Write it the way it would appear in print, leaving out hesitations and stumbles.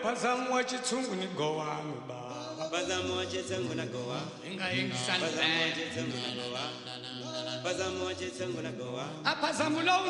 Phazamu wa chitsungu ni gowami baba. Phazamu wa chitsungu na gowa. Phazamu wa chitsungu na gowa. Phazamu wa chitsungu na gowa. Aphazamu lo